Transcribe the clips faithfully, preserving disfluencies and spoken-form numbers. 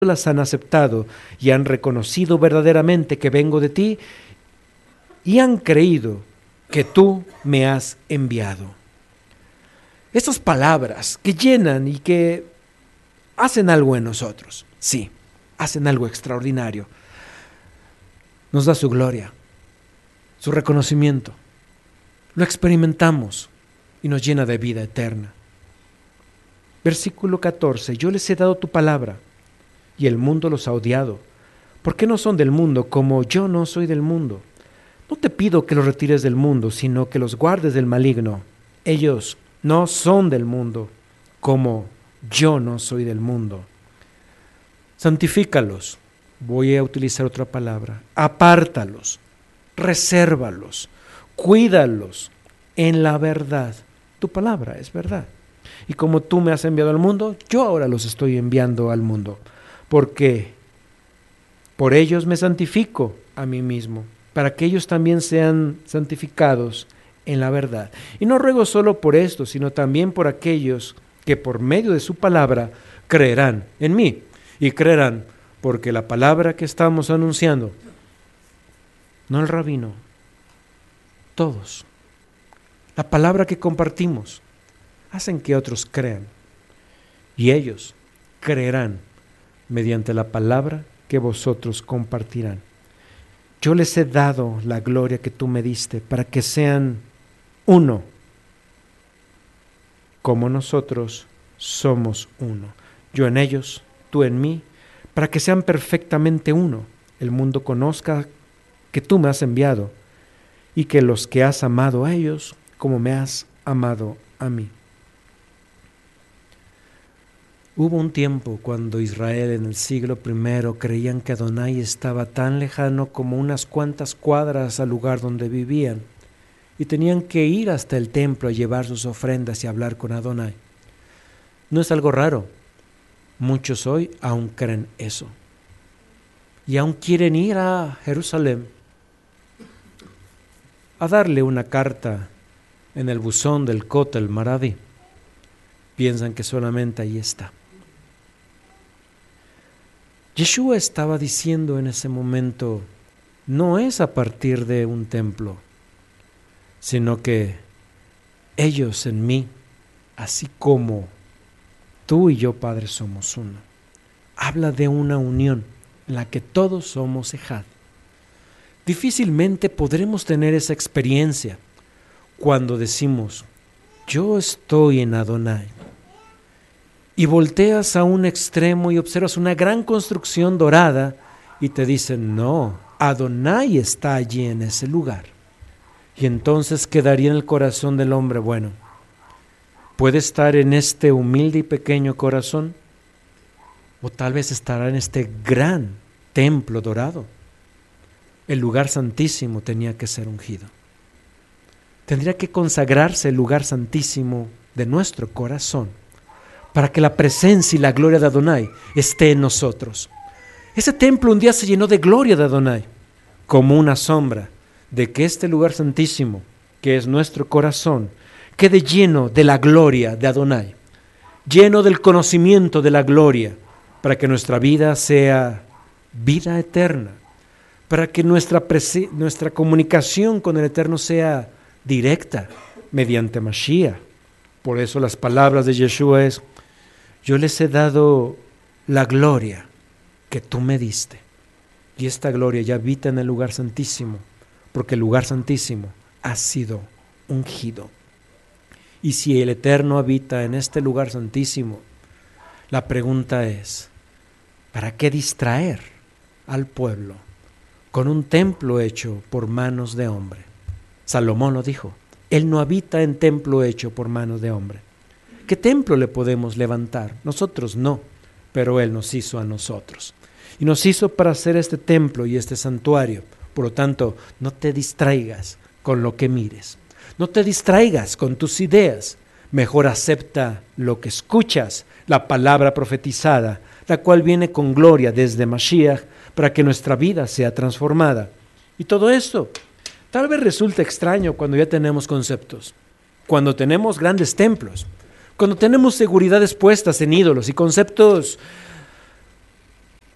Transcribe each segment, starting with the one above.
las han aceptado y han reconocido verdaderamente que vengo de ti y han creído que tú me has enviado. Estas palabras que llenan y que hacen algo en nosotros, sí, hacen algo extraordinario. Nos da su gloria, su reconocimiento. Lo experimentamos y nos llena de vida eterna. Versículo catorce, yo les he dado tu palabra y el mundo los ha odiado, porque no son del mundo como yo no soy del mundo. No te pido que los retires del mundo, sino que los guardes del maligno. Ellos no son del mundo como yo no soy del mundo. Santifícalos, voy a utilizar otra palabra, apártalos, resérvalos, cuídalos en la verdad. Tu palabra es verdad. Y como tú me has enviado al mundo, yo ahora los estoy enviando al mundo. Porque por ellos me santifico a mí mismo, para que ellos también sean santificados en la verdad. Y no ruego solo por esto, sino también por aquellos que por medio de su palabra creerán en mí. Y creerán porque la palabra que estamos anunciando, no el rabino, todos, la palabra que compartimos, hacen que otros crean. Y ellos creerán mediante la palabra que vosotros compartirán. Yo les he dado la gloria que tú me diste para que sean uno, como nosotros somos uno. Yo en ellos, tú en mí, para que sean perfectamente uno. El mundo conozca que tú me has enviado y que los que has amado a ellos como me has amado a mí. Hubo un tiempo cuando Israel en el siglo primero creían que Adonai estaba tan lejano como unas cuantas cuadras al lugar donde vivían y tenían que ir hasta el templo a llevar sus ofrendas y hablar con Adonai. No es algo raro, muchos hoy aún creen eso y aún quieren ir a Jerusalén a darle una carta en el buzón del Kotel Maraví. Piensan que solamente ahí está. Yeshua estaba diciendo en ese momento, no es a partir de un templo, sino que ellos en mí, así como tú y yo, Padre, somos uno. Habla de una unión en la que todos somos Ejad. Difícilmente podremos tener esa experiencia cuando decimos, yo estoy en Adonai. Y volteas a un extremo y observas una gran construcción dorada y te dicen, no, Adonai está allí en ese lugar. Y entonces quedaría en el corazón del hombre, bueno, puede estar en este humilde y pequeño corazón o tal vez estará en este gran templo dorado. El lugar santísimo tenía que ser ungido. Tendría que consagrarse el lugar santísimo de nuestro corazón para que la presencia y la gloria de Adonai esté en nosotros. Ese templo un día se llenó de gloria de Adonai, como una sombra de que este lugar santísimo, que es nuestro corazón, quede lleno de la gloria de Adonai, lleno del conocimiento de la gloria, para que nuestra vida sea vida eterna, para que nuestra, prese- nuestra comunicación con el Eterno sea directa, mediante Mashiach. Por eso las palabras de Yeshua es, yo les he dado la gloria que tú me diste. Y esta gloria ya habita en el lugar santísimo, porque el lugar santísimo ha sido ungido. Y si el Eterno habita en este lugar santísimo, la pregunta es, ¿para qué distraer al pueblo con un templo hecho por manos de hombre? Salomón lo dijo, él no habita en templo hecho por manos de hombre. ¿Qué templo le podemos levantar? Nosotros no, pero Él nos hizo a nosotros. Y nos hizo para hacer este templo y este santuario. Por lo tanto, no te distraigas con lo que mires. No te distraigas con tus ideas. Mejor acepta lo que escuchas, la palabra profetizada, la cual viene con gloria desde Mashiach para que nuestra vida sea transformada. Y todo esto tal vez resulte extraño cuando ya tenemos conceptos, cuando tenemos grandes templos, cuando tenemos seguridades puestas en ídolos y conceptos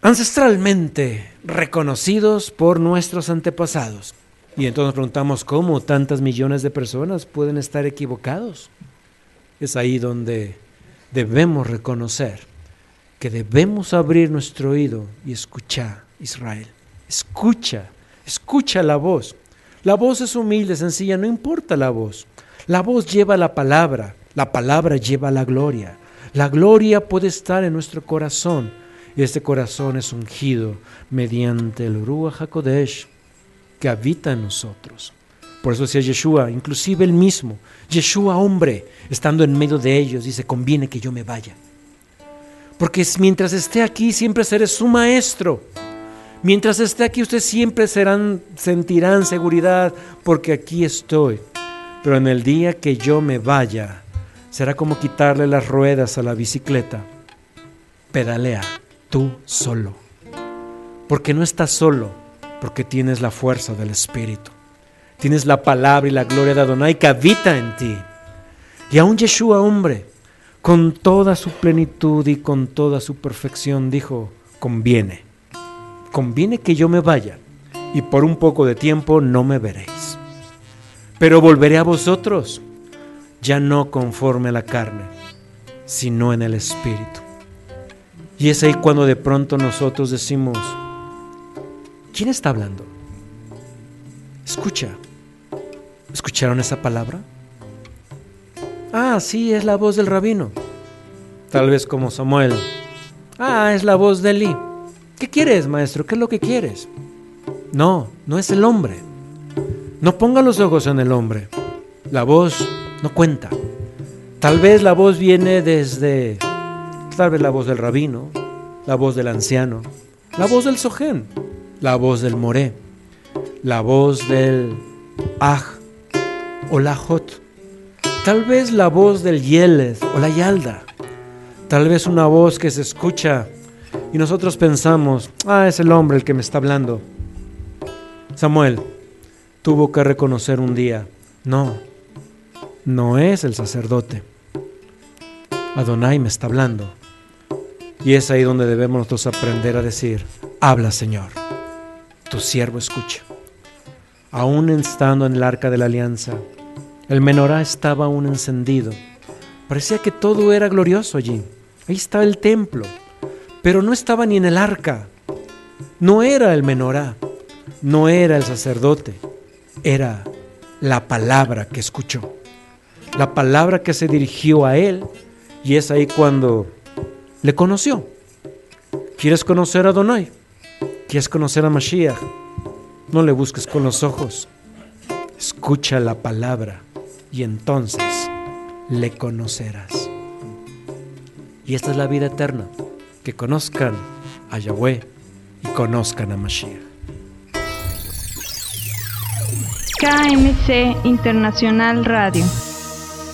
ancestralmente reconocidos por nuestros antepasados. Y entonces nos preguntamos cómo tantas millones de personas pueden estar equivocados. Es ahí donde debemos reconocer que debemos abrir nuestro oído y escuchar, Israel. Escucha, escucha la voz. La voz es humilde, sencilla, no importa la voz. La voz lleva la palabra, la palabra lleva la gloria. La gloria puede estar en nuestro corazón y este corazón es ungido mediante el Ruach HaKodesh que habita en nosotros. Por eso decía Yeshua, inclusive él mismo, Yeshua hombre, estando en medio de ellos, dice, conviene que yo me vaya. Porque mientras esté aquí siempre seré su maestro. Mientras esté aquí ustedes siempre serán, sentirán seguridad porque aquí estoy. Pero en el día que yo me vaya, será como quitarle las ruedas a la bicicleta. Pedalea tú solo. Porque no estás solo, porque tienes la fuerza del Espíritu. Tienes la palabra y la gloria de Adonai que habita en ti. Y aún Yeshua, hombre, con toda su plenitud y con toda su perfección, dijo, conviene, conviene que yo me vaya, y por un poco de tiempo no me veréis. Pero volveré a vosotros, ya no conforme a la carne, sino en el Espíritu. Y es ahí cuando de pronto nosotros decimos, ¿quién está hablando? Escucha. ¿Escucharon esa palabra? Ah, sí, es la voz del rabino. Tal vez como Samuel. Ah, es la voz de Elí. ¿Qué quieres, maestro? ¿Qué es lo que quieres? No, no es el hombre. No ponga los ojos en el hombre. La voz no cuenta. Tal vez la voz viene desde, tal vez la voz del rabino, la voz del anciano, la voz del sojén, la voz del moré, la voz del aj o la jot, tal vez la voz del yeled o la yalda, tal vez una voz que se escucha y nosotros pensamos, ah, es el hombre el que me está hablando. Samuel tuvo que reconocer un día, no, no es el sacerdote. Adonai me está hablando. Y es ahí donde debemos nosotros aprender a decir, habla Señor, tu siervo escucha. Aún estando en el arca de la alianza, el menorá estaba aún encendido. Parecía que todo era glorioso allí. Ahí estaba el templo, pero no estaba ni en el arca. No era el menorá, no era el sacerdote, era la palabra que escuchó, la palabra que se dirigió a él, y es ahí cuando le conoció. ¿Quieres conocer a Adonai? ¿Quieres conocer a Mashiach? No le busques con los ojos, escucha la palabra y entonces le conocerás. Y esta es la vida eterna, que conozcan a Yahweh y conozcan a Mashiach. K M C Internacional Radio.